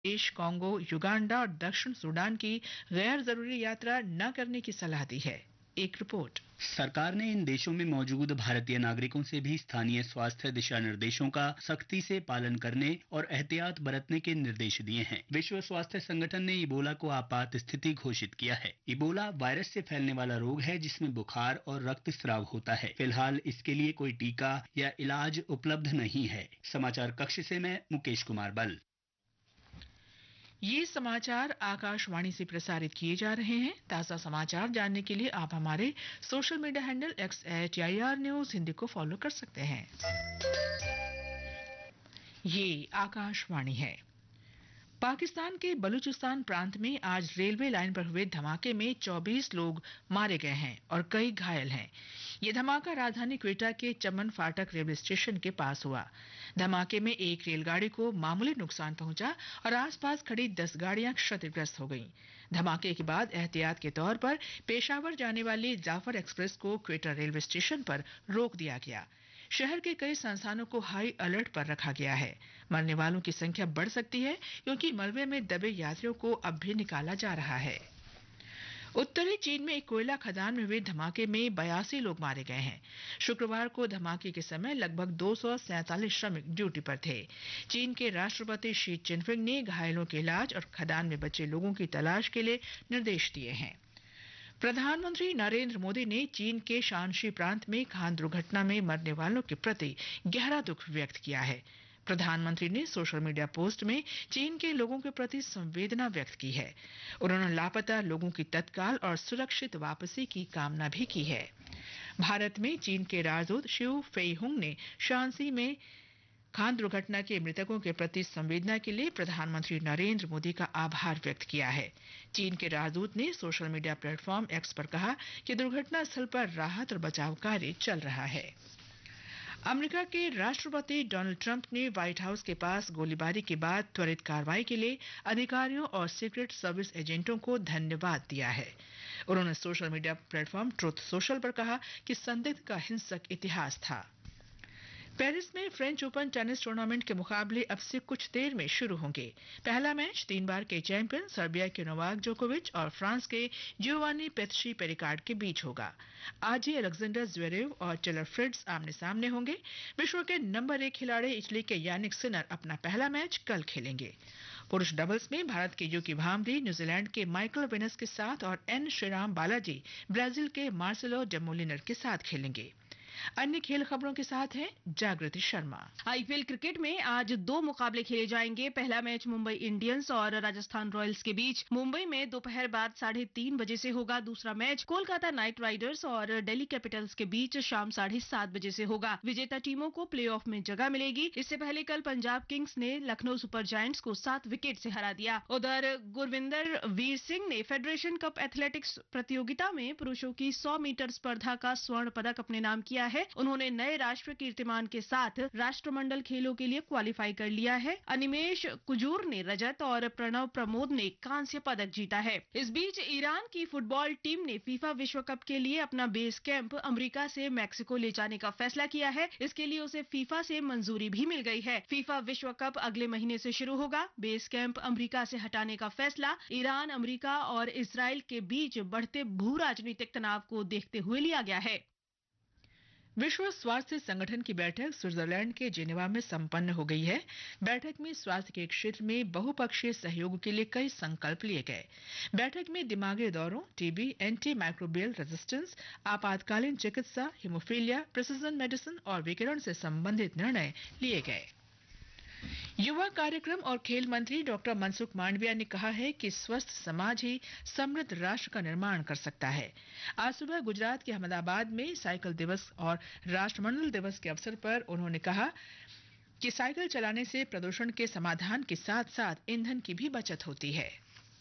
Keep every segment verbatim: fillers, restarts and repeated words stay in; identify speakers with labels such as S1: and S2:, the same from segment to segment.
S1: देश Congo, Uganda और दक्षिण सूडान की गैर जरूरी यात्रा न करने की सलाह दी है। एक रिपोर्ट।
S2: सरकार ने इन देशों में मौजूद भारतीय नागरिकों से भी स्थानीय स्वास्थ्य दिशा निर्देशों का सख्ती से पालन करने और एहतियात बरतने के निर्देश दिए हैं। विश्व स्वास्थ्य संगठन ने इबोला को आपात स्थिति घोषित किया है। इबोला वायरस से फैलने वाला रोग है जिसमें बुखार और रक्तस्राव होता है। फिलहाल इसके लिए कोई टीका या इलाज उपलब्ध नहीं है। समाचार कक्ष से मैं मुकेश कुमार बल।
S1: ये समाचार आकाशवाणी से प्रसारित किए जा रहे हैं। ताजा समाचार जानने के लिए आप हमारे social media handle x eight I R news Hindi को फॉलो कर सकते हैं। ये आकाशवाणी है। पाकिस्तान के बलूचिस्तान प्रांत में आज रेलवे लाइन पर हुए धमाके में चौबीस लोग मारे गए हैं और कई घायल हैं। यह धमाका राजधानी क्वेटा के चमन फाटक रेलवे स्टेशन के पास हुआ। धमाके में एक रेलगाड़ी को मामूली नुकसान पहुंचा और आसपास खड़ी दस गाड़ियां क्षतिग्रस्त हो गईं। धमाके के बाद एहतियात के तौर पर पेशावर जाने वाली जाफर एक्सप्रेस को क्वेटा रेलवे स्टेशन पर रोक दिया गया। शहर के कई संस्थानों को हाई अलर्ट पर रखा गया है। मरने वालों की संख्या बढ़ सकती है क्योंकि मलबे में दबे यात्रियों को अब भी निकाला जा रहा है। उत्तरी चीन में एक कोयला खदान में हुए धमाके में बयासी लोग मारे गए हैं। शुक्रवार को धमाके के समय लगभग दो सौ सैंतालीस श्रमिक ड्यूटी पर थे। चीन के राष्ट्रपति शी चिनफिंग ने घायलों के इलाज और खदान में बचे लोगों की तलाश के लिए निर्देश दिए हैं। प्रधानमंत्री नरेंद्र मोदी ने चीन के शांशी प्रांत में खान दुर्घटना में मरने वालों के प्रति गहरा दुख व्यक्त किया है। प्रधानमंत्री ने सोशल मीडिया पोस्ट में चीन के लोगों के प्रति संवेदना व्यक्त की है। उन्होंने लापता लोगों की तत्काल और सुरक्षित वापसी की कामना भी की है। भारत में चीन के राजदूत शिव फेईहुंग ने शांसी में खान दुर्घटना के मृतकों के प्रति संवेदना के लिए प्रधानमंत्री नरेंद्र मोदी का आभार व्यक्त किया है। चीन के राजदूत ने सोशल मीडिया प्लेटफॉर्म एक्स पर कहा कि दुर्घटना स्थल पर राहत और बचाव कार्य चल रहा है। अमेरिका के राष्ट्रपति डोनाल्ड ट्रंप ने व्हाइट हाउस के पास गोलीबारी के बाद त्वरित कार्रवाई के लिए अधिकारियों और सीक्रेट सर्विस एजेंटों को धन्यवाद दिया है। उन्होंने social media platform truth social पर कहा कि संदिग्ध का हिंसक इतिहास था। पेरिस में फ्रेंच ओपन टेनिस टूर्नामेंट के मुकाबले अब से कुछ देर में शुरू होंगे। पहला मैच तीन बार के चैंपियन सर्बिया के नोवाक जोकोविच और फ्रांस के जियोवानी पेत्शी पेरिकार्ड के बीच होगा। आज ही अलेक्जेंडर ज्वेरेव और टेलर फ्रिट्ज आमने सामने होंगे। विश्व के नंबर एक खिलाड़ी इटली के यानिक सिनर अपना पहला मैच कल खेलेंगे। पुरुष डबल्स में भारत के यूकी भामरी न्यूजीलैंड के माइकल वेनस के साथ और एन श्रीराम बालाजी ब्राजील के मार्सेलो डेमोलिनर के साथ खेलेंगे। अन्य खेल खबरों के साथ हैं जागृति शर्मा।
S3: आईपीएल क्रिकेट में आज दो मुकाबले खेले जाएंगे। पहला मैच मुंबई इंडियंस और राजस्थान रॉयल्स के बीच मुंबई में दोपहर बाद साढ़े तीन बजे से होगा। दूसरा मैच कोलकाता नाइट राइडर्स और दिल्ली कैपिटल्स के बीच शाम साढ़े सात बजे से होगा। विजेता टीमों को प्लेऑफ में जगह मिलेगी। इससे पहले कल पंजाब किंग्स ने लखनऊ सुपर जायंट्स को सात विकेट से हरा दिया। उधर गुरविंदर वीर सिंह ने फेडरेशन कप एथलेटिक्स प्रतियोगिता में पुरुषों की सौ मीटर स्पर्धा का स्वर्ण पदक अपने नाम किया है। उन्होंने नए राष्ट्रीय कीर्तिमान के साथ राष्ट्रमंडल खेलों के लिए क्वालिफाई कर लिया है। अनिमेश कुजूर ने रजत और प्रणव प्रमोद ने कांस्य पदक जीता है। इस बीच ईरान की फुटबॉल टीम ने फीफा विश्व कप के लिए अपना बेस कैंप अमेरिका से मैक्सिको ले जाने का फैसला किया है। इसके लिए उसे फीफा से मंजूरी भी मिल गई है। फीफा विश्व कप अगले महीने से शुरू होगा। बेस कैंप अमेरिका से हटाने का फैसला ईरान, अमेरिका और इजराइल के बीच बढ़ते भू राजनीतिक तनाव को देखते हुए लिया गया है।
S1: विश्व स्वास्थ्य संगठन की बैठक स्विट्जरलैंड के जेनेवा में संपन्न हो गई है। बैठक में स्वास्थ्य के क्षेत्र में बहुपक्षीय सहयोग के लिए कई संकल्प लिए गए। बैठक में दिमागी दौरों, टीबी, एंटी माइक्रोबियल रेजिस्टेंस, आपातकालीन चिकित्सा, हीमोफीलिया, प्रिसिजन मेडिसिन और विकिरण से संबंधित निर्णय लिए गए। युवा कार्यक्रम और खेल मंत्री डॉक्टर मनसुख मांडविया ने कहा है कि स्वस्थ समाज ही समृद्ध राष्ट्र का निर्माण कर सकता है। आज सुबह गुजरात के अहमदाबाद में साइकिल दिवस और राष्ट्रमंडल दिवस के अवसर पर उन्होंने कहा कि साइकिल चलाने से प्रदूषण के समाधान के साथ साथ ईंधन की भी बचत होती है।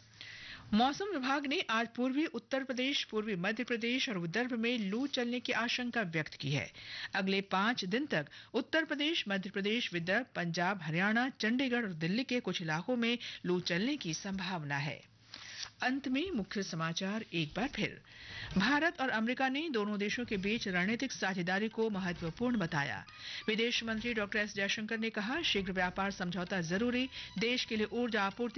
S1: मौसम विभाग ने आज पूर्वी उत्तर प्रदेश, पूर्वी मध्य प्रदेश और विदर्भ में लू चलने की आशंका व्यक्त की है। अगले पांच दिन तक उत्तर प्रदेश, मध्य प्रदेश, विदर्भ, पंजाब, हरियाणा, चंडीगढ़ और दिल्ली के कुछ इलाकों में लू चलने की संभावना है। अंत में मुख्य समाचार एक बार फिर। भारत और अमेरिका ने दोनों देशों के बीच रणनीतिक साझेदारी को महत्वपूर्ण बताया। विदेश मंत्री डॉक्टर एस जयशंकर ने कहा, शीघ्र व्यापार समझौता जरूरी, देश के लिए ऊर्जा आपूर्ति